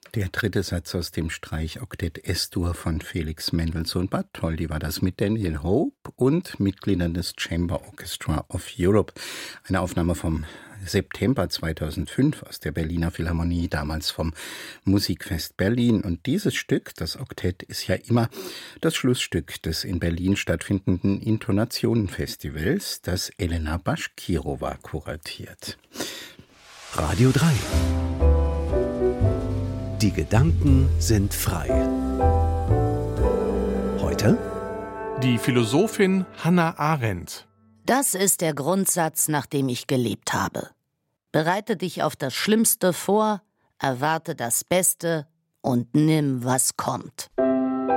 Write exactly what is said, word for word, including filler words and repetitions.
Der dritte Satz aus dem Streichoktett S-Dur von Felix Mendelssohn Bartholdy war das mit Daniel Hope und Mitgliedern des Chamber Orchestra of Europe. Eine Aufnahme vom September zweitausendfünf aus der Berliner Philharmonie, damals vom Musikfest Berlin. Und dieses Stück, das Oktett, ist ja immer das Schlussstück des in Berlin stattfindenden Intonationenfestivals, das Elena Baschkirova kuratiert. Radio drei. Die Gedanken sind frei. Heute die Philosophin Hannah Arendt. Das ist der Grundsatz, nach dem ich gelebt habe. Bereite dich auf das Schlimmste vor, erwarte das Beste und nimm, was kommt.